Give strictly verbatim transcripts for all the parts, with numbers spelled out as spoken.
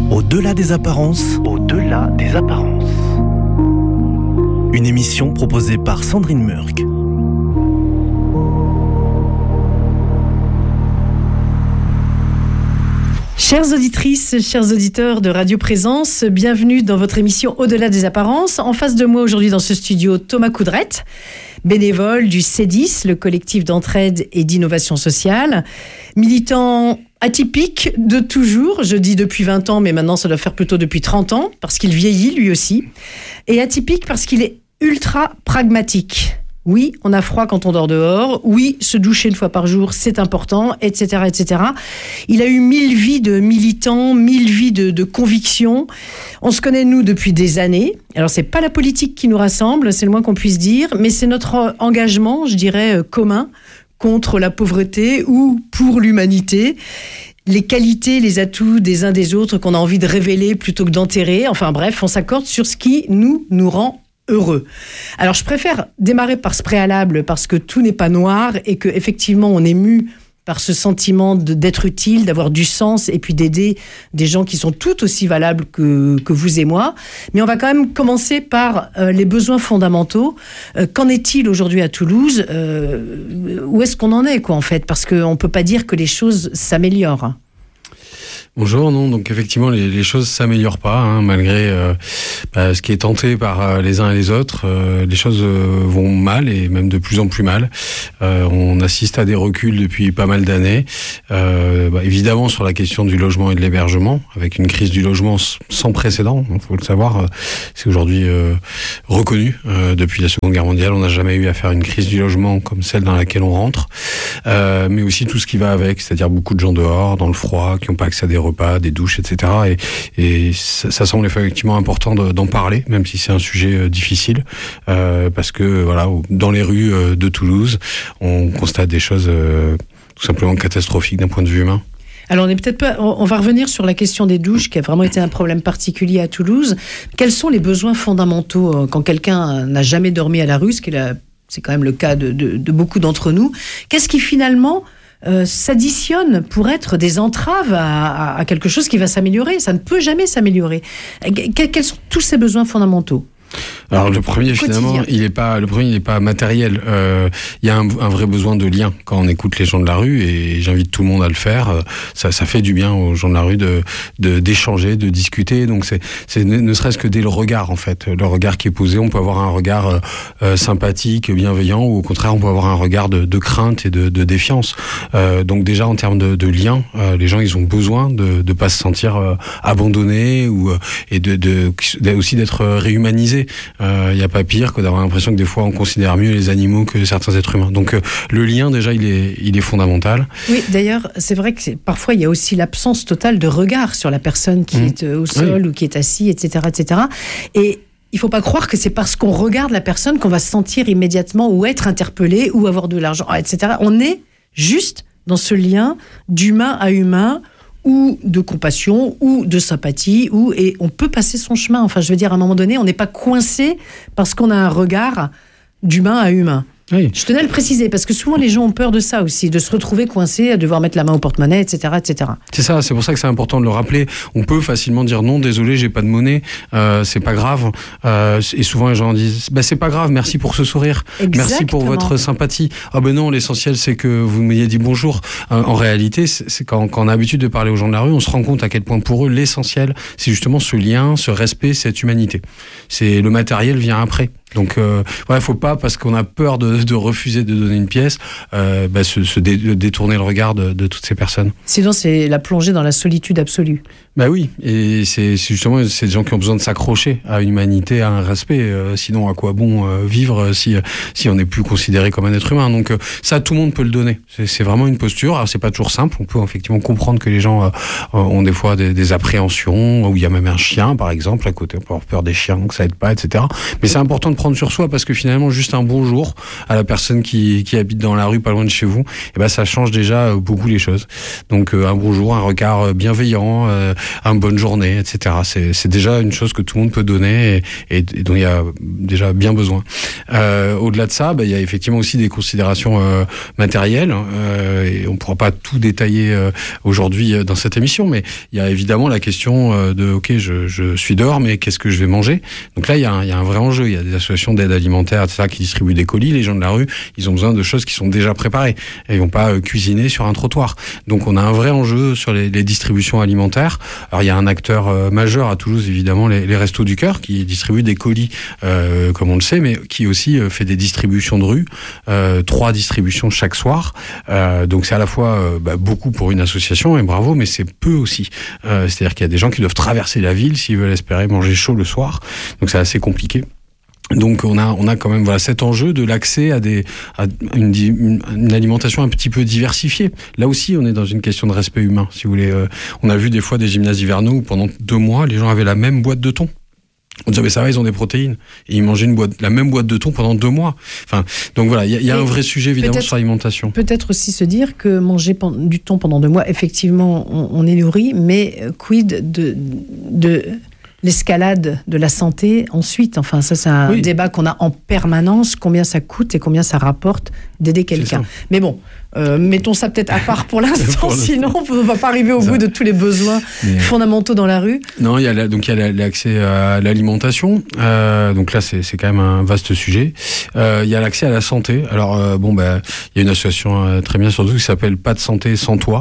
Au-delà des apparences. Au-delà des apparences. Une émission proposée par Sandrine Murk. Chères auditrices, chers auditeurs de Radio Présence, bienvenue dans votre émission Au-delà des apparences. En face de moi aujourd'hui dans ce studio, Thomas Coudrette, bénévole du C E D I S, le collectif d'entraide et d'innovation sociale, militant atypique de toujours, je dis depuis vingt ans, mais maintenant ça doit faire plutôt depuis trente ans, parce qu'il vieillit lui aussi, et atypique parce qu'il est ultra pragmatique. Oui, on a froid quand on dort dehors. Oui, se doucher une fois par jour, c'est important, et cetera, et cetera. Il a eu mille vies de militants, mille vies de, de convictions. On se connaît, nous, depuis des années. Alors, c'est pas la politique qui nous rassemble, c'est le moins qu'on puisse dire, mais c'est notre engagement, je dirais, commun contre la pauvreté ou pour l'humanité. Les qualités, les atouts des uns des autres qu'on a envie de révéler plutôt que d'enterrer. Enfin bref, on s'accorde sur ce qui nous, nous rend heureux. Alors, je préfère démarrer par ce préalable parce que tout n'est pas noir et que effectivement on est mu par ce sentiment de, d'être utile, d'avoir du sens et puis d'aider des gens qui sont tout aussi valables que, que vous et moi. Mais on va quand même commencer par euh, les besoins fondamentaux. Euh, qu'en est-il aujourd'hui à Toulouse ? euh, Où est-ce qu'on en est, quoi, en fait ? Parce qu'on ne peut pas dire que les choses s'améliorent. Bonjour, non, donc effectivement les, les choses s'améliorent pas, hein, malgré euh, bah, ce qui est tenté par euh, les uns et les autres. Euh, les choses euh, vont mal et même de plus en plus mal. Euh, on assiste à des reculs depuis pas mal d'années. Euh, bah, évidemment sur la question du logement et de l'hébergement, avec une crise du logement sans précédent. Il faut le savoir, euh, c'est aujourd'hui euh, reconnu. Euh, depuis la Seconde Guerre mondiale, on n'a jamais eu à faire une crise du logement comme celle dans laquelle on rentre. Euh, mais aussi tout ce qui va avec, c'est-à-dire beaucoup de gens dehors, dans le froid, qui n'ont pas accès à des repas, des douches, et cetera. Et, et ça, ça semble effectivement important de, d'en parler, même si c'est un sujet euh, difficile, euh, parce que voilà, dans les rues euh, de Toulouse, on constate des choses euh, tout simplement catastrophiques d'un point de vue humain. Alors, on est peut-être pas. On va revenir sur la question des douches, qui a vraiment été un problème particulier à Toulouse. Quels sont les besoins fondamentaux quand quelqu'un n'a jamais dormi à la rue, ce qui est, la, c'est quand même le cas de, de, de beaucoup d'entre nous. Qu'est-ce qui finalement Euh, s'additionnent pour être des entraves à, à, à quelque chose qui va s'améliorer. Ça ne peut jamais s'améliorer. Que, quels sont tous ces besoins fondamentaux ? Alors le premier finalement, il est pas le premier, il est pas matériel. Euh, il y a un, un vrai besoin de lien quand on écoute les gens de la rue et j'invite tout le monde à le faire. Ça, ça fait du bien aux gens de la rue de, de d'échanger, de discuter. Donc c'est, c'est ne, ne serait-ce que dès le regard en fait, le regard qui est posé. On peut avoir un regard euh, sympathique, bienveillant, ou au contraire on peut avoir un regard de, de crainte et de, de défiance. Euh, donc déjà en termes de, de lien, euh, les gens ils ont besoin de de pas se sentir euh, abandonnés ou euh, et de, de, de aussi d'être réhumanisés. Il euh, n'y a pas pire que d'avoir l'impression que des fois on considère mieux les animaux que certains êtres humains. Donc euh, le lien déjà il est, il est fondamental. Oui, d'ailleurs c'est vrai que c'est, parfois il y a aussi l'absence totale de regard sur la personne qui mmh. est euh, au sol oui. ou qui est assis, et cetera, et cetera. Et il ne faut pas croire que c'est parce qu'on regarde la personne qu'on va se sentir immédiatement ou être interpellé ou avoir de l'argent, et cetera. On est juste dans ce lien d'humain à humain, ou de compassion, ou de sympathie, ou, et on peut passer son chemin. Enfin, je veux dire, à un moment donné, on n'est pas coincé parce qu'on a un regard d'humain à humain. Oui. Je tenais à le préciser, parce que souvent les gens ont peur de ça aussi, de se retrouver coincé, à devoir mettre la main au porte-monnaie, et cetera, et cetera. C'est ça, c'est pour ça que c'est important de le rappeler. On peut facilement dire non, désolé, j'ai pas de monnaie, euh, c'est pas grave. Euh, et souvent les gens disent, bah c'est pas grave, merci pour ce sourire, exactement. Merci pour votre sympathie. Ah ben non, l'essentiel c'est que vous m'ayez dit bonjour. Euh, en réalité, c'est, c'est quand, quand on a l'habitude de parler aux gens de la rue, on se rend compte à quel point pour eux l'essentiel, c'est justement ce lien, ce respect, cette humanité. C'est le matériel vient après. Donc, euh, ouais, faut pas, parce qu'on a peur de, de refuser de donner une pièce, euh, bah, se, se dé, détourner le regard de, de toutes ces personnes. Sinon, c'est la plongée dans la solitude absolue. Bah oui, et c'est, c'est justement c'est des gens qui ont besoin de s'accrocher à une humanité, à un respect. Euh, sinon, à quoi bon euh, vivre si si on n'est plus considéré comme un être humain ? Donc euh, ça, tout le monde peut le donner. C'est, c'est vraiment une posture. Alors c'est pas toujours simple. On peut effectivement comprendre que les gens euh, ont des fois des, des appréhensions, où il y a même un chien, par exemple, à côté. On peut avoir peur des chiens, donc ça aide pas, et cetera. Mais c'est important de prendre sur soi, parce que finalement, juste un bonjour à la personne qui, qui habite dans la rue, pas loin de chez vous, et ben ça change déjà beaucoup les choses. Donc euh, un bonjour, un regard bienveillant, euh, une bonne journée, et cetera. C'est, c'est déjà une chose que tout le monde peut donner et, et, et dont il y a déjà bien besoin. Euh, au-delà de ça, ben, il y a effectivement aussi des considérations euh, matérielles, euh, et on ne pourra pas tout détailler euh, aujourd'hui dans cette émission, mais il y a évidemment la question euh, de ok, je, je suis dehors, mais qu'est-ce que je vais manger? Donc là, il y a un, il y a un vrai enjeu. Il y a des associations d'aide alimentaire, et cetera, qui distribuent des colis. Les gens de la rue, ils ont besoin de choses qui sont déjà préparées. Et ils vont pas euh, cuisiner sur un trottoir. Donc on a un vrai enjeu sur les, les distributions alimentaires. Alors il y a un acteur euh, majeur à Toulouse, évidemment, les, les Restos du Cœur, qui distribuent des colis, euh, comme on le sait, mais qui aussi euh, fait des distributions de rue, euh, trois distributions chaque soir. Euh, donc c'est à la fois euh, bah, beaucoup pour une association, et bravo, mais c'est peu aussi. Euh, c'est-à-dire qu'il y a des gens qui doivent traverser la ville s'ils veulent espérer manger chaud le soir. Donc c'est assez compliqué. Donc on a on a quand même voilà cet enjeu de l'accès à des à une, une, une alimentation un petit peu diversifiée. Là aussi on est dans une question de respect humain, si vous voulez. Euh, on a vu des fois des gymnases hivernaux où pendant deux mois les gens avaient la même boîte de thon. On disait mais ça va, ils ont des protéines, et ils mangeaient une boîte la même boîte de thon pendant deux mois. Enfin donc voilà, il y a, y a un vrai sujet évidemment sur l'alimentation. Peut-être aussi se dire que manger du thon pendant deux mois, effectivement on, on est nourri, mais quid de de l'escalade de la santé ensuite. Enfin, ça, c'est un oui. débat qu'on a en permanence. Combien ça coûte et combien ça rapporte d'aider quelqu'un. Mais bon, euh, mettons ça peut-être à part pour l'instant, pour sinon on ne va pas arriver au ça. bout de tous les besoins Mais fondamentaux dans la rue. Non, il y a la, donc il y a l'accès à l'alimentation. Euh, donc là, c'est, c'est quand même un vaste sujet. Euh, il y a l'accès à la santé. Alors, euh, bon, ben, il y a une association euh, très bien surtout qui s'appelle Pas de santé sans toi.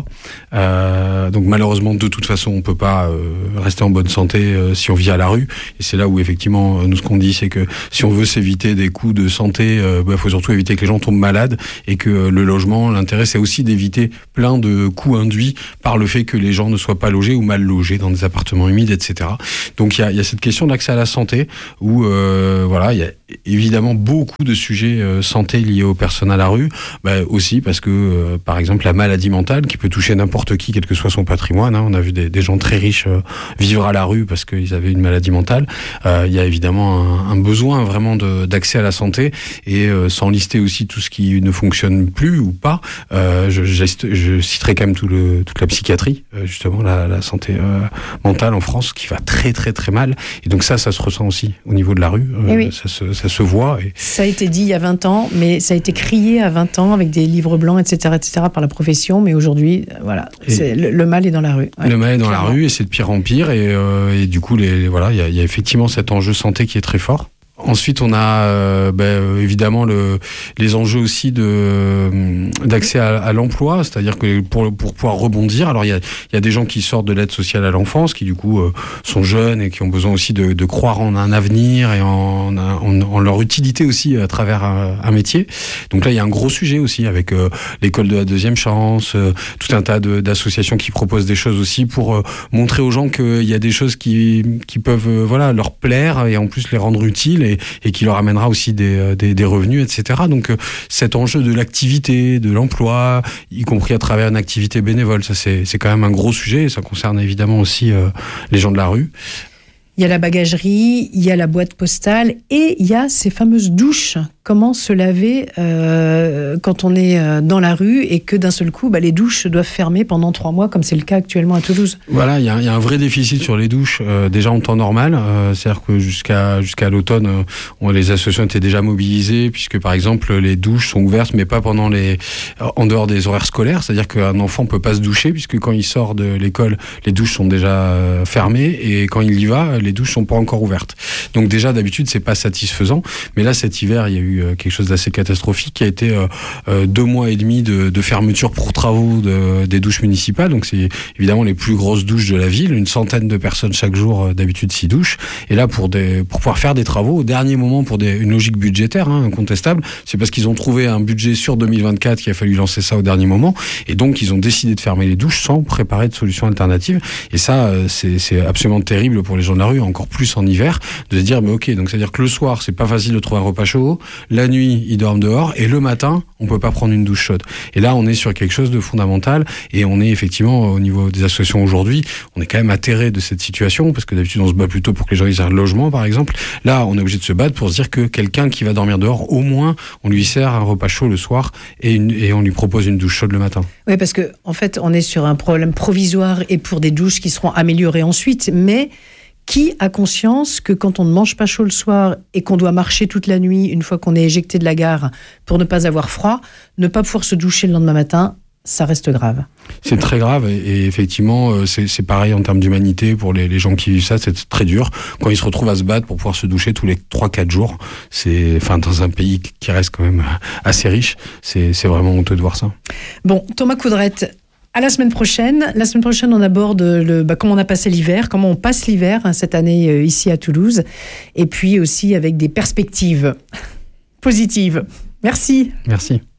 Euh, donc malheureusement, de toute façon, on ne peut pas euh, rester en bonne santé euh, si on vit à la rue. Et c'est là où effectivement, nous, ce qu'on dit, c'est que si on veut s'éviter des coûts de santé, il euh, bah, faut surtout éviter que les gens tombent malades, et que euh, le logement, l'intérêt, c'est aussi d'éviter plein de coûts induits par le fait que les gens ne soient pas logés ou mal logés dans des appartements humides, et cetera. Donc il y a, y a cette question d'accès à la santé où euh, voilà, il y a évidemment beaucoup de sujets euh, santé liés aux personnes à la rue, bah, aussi parce que euh, par exemple la maladie mentale qui peut toucher n'importe qui, quel que soit son patrimoine, hein. On a vu des, des gens très riches euh, vivre à la rue parce qu'ils avaient une maladie mentale. Euh, il y a évidemment un, un besoin vraiment de, d'accès à la santé, et euh, sans lister aussi tout ce qui ne fonctionne plus ou pas, euh, je, je citerai quand même tout le, toute la psychiatrie, euh, justement la, la santé euh, mentale en France qui va très très très mal, et donc ça ça se ressent aussi au niveau de la rue, euh, oui. ça, se, ça se voit. Et... Ça a été dit il y a vingt ans, mais ça a été crié à vingt ans avec des livres blancs, et cetera, et cetera par la profession, mais aujourd'hui, voilà, c'est, le, le mal est dans la rue. Ouais, le mal est dans clairement. la rue, et c'est de pire en pire, et, euh, et du coup, les, les, voilà, il y, y a effectivement cet enjeu santé qui est très fort. Ensuite, on a euh, ben, évidemment le, les enjeux aussi de d'accès à, à l'emploi, c'est-à-dire que pour pour pouvoir rebondir, alors il y a il y a des gens qui sortent de l'aide sociale à l'enfance, qui du coup euh, sont jeunes et qui ont besoin aussi de, de croire en un avenir et en, en, en leur utilité aussi à travers un, un métier. Donc là, il y a un gros sujet aussi avec euh, l'école de la deuxième chance, euh, tout un tas de, d'associations qui proposent des choses aussi pour euh, montrer aux gens qu'il y a des choses qui qui peuvent euh, voilà leur plaire et en plus les rendre utiles. Et, et qui leur amènera aussi des, des, des revenus, et cetera. Donc euh, cet enjeu de l'activité, de l'emploi, y compris à travers une activité bénévole, ça c'est, c'est quand même un gros sujet, et ça concerne évidemment aussi euh, les gens de la rue. Il y a la bagagerie, il y a la boîte postale, et il y a ces fameuses douches. Comment se laver euh, quand on est dans la rue et que d'un seul coup, bah, les douches doivent fermer pendant trois mois, comme c'est le cas actuellement à Toulouse. Voilà, il y a, y a un vrai déficit sur les douches, euh, déjà en temps normal. Euh, c'est-à-dire que jusqu'à, jusqu'à l'automne, euh, on, les associations étaient déjà mobilisées, puisque par exemple, les douches sont ouvertes, mais pas pendant les, en dehors des horaires scolaires. C'est-à-dire qu'un enfant ne peut pas se doucher, puisque quand il sort de l'école, les douches sont déjà fermées, et quand il y va, les douches sont pas encore ouvertes. Donc déjà, d'habitude, c'est pas satisfaisant. Mais là, cet hiver, il y a eu quelque chose d'assez catastrophique qui a été euh, euh, deux mois et demi de, de fermeture pour travaux de, des douches municipales. Donc c'est évidemment les plus grosses douches de la ville, une centaine de personnes chaque jour, euh, d'habitude s'y douchent. Et là, pour des, pour pouvoir faire des travaux au dernier moment, pour des, une logique budgétaire hein, incontestable, c'est parce qu'ils ont trouvé un budget sur deux mille vingt-quatre qu'il a fallu lancer ça au dernier moment. Et donc ils ont décidé de fermer les douches sans préparer de solution alternative. Et ça, euh, c'est, c'est absolument terrible pour les gens de la rue, encore plus en hiver, de se dire mais ok, donc c'est à dire que le soir c'est pas facile de trouver un repas chaud, la nuit, ils dorment dehors, et le matin, on peut pas prendre une douche chaude. Et là, on est sur quelque chose de fondamental, et on est effectivement, au niveau des associations aujourd'hui, on est quand même atterré de cette situation, parce que d'habitude, on se bat plutôt pour que les gens aient un logement, par exemple. Là, on est obligé de se battre pour se dire que quelqu'un qui va dormir dehors, au moins, on lui sert un repas chaud le soir, et, une, et on lui propose une douche chaude le matin. Oui, parce que en fait, on est sur un problème provisoire et pour des douches qui seront améliorées ensuite, mais qui a conscience que quand on ne mange pas chaud le soir et qu'on doit marcher toute la nuit une fois qu'on est éjecté de la gare pour ne pas avoir froid, ne pas pouvoir se doucher le lendemain matin, ça reste grave. C'est très grave et, et effectivement c'est, c'est pareil en termes d'humanité pour les, les gens qui vivent ça, c'est très dur quand ils se retrouvent à se battre pour pouvoir se doucher tous les trois quatre jours. C'est, enfin, dans un pays qui reste quand même assez riche, c'est, c'est vraiment honteux de voir ça. Bon, Thomas Coudrette, à la semaine prochaine. La semaine prochaine, on aborde le, bah, comment on a passé l'hiver, comment on passe l'hiver hein, cette année euh, ici à Toulouse, et puis aussi avec des perspectives positives. Merci. Merci.